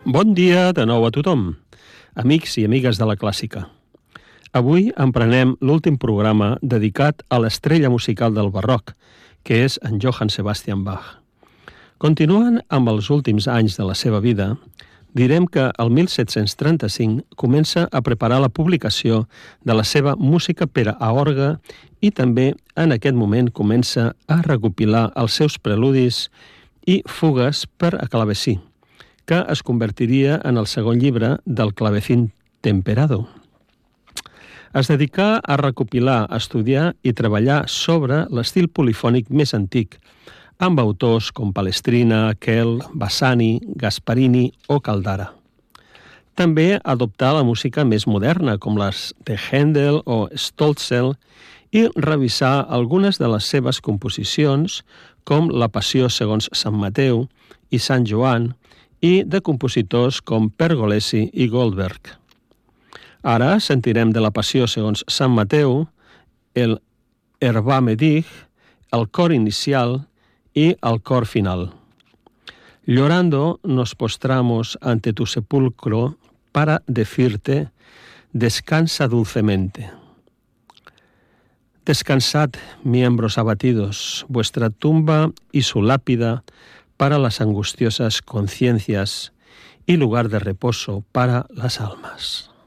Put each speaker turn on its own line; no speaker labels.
Bon dia de nou a tothom, amics i amigues de la clàssica. Avui emprenem l'últim programa dedicat a l'estrella musical del barroc, que és en Johann Sebastian Bach. Continuant amb els últims anys de la seva vida, direm que el 1735 comença a preparar la publicació de la seva música per a orgue i també en aquest moment comença a recopilar els seus preludis i fugues per a clavecí, que es convertiria en el segon llibre del Clavecín temperado. Es dedicà a recopilar, estudiar i treballar sobre l'estil polifònic més antic, amb autors com Palestrina, Kell, Bassani, Gasparini o Caldara. També adoptà la música més moderna, com les de Händel o Stölzel, i revisar algunes de les seves composicions, com La Passió segons Sant Mateu i Sant Joan, i de compositors com Pergolesi i Goldberg. Ara sentirem de La Passió segons Sant Mateu, el Erba Medig, el cor inicial y al cor final. Llorando nos postramos ante tu sepulcro para decirte, descansa dulcemente. Descansad, miembros abatidos, vuestra tumba y su lápida para las angustiosas conciencias y lugar de reposo para las almas.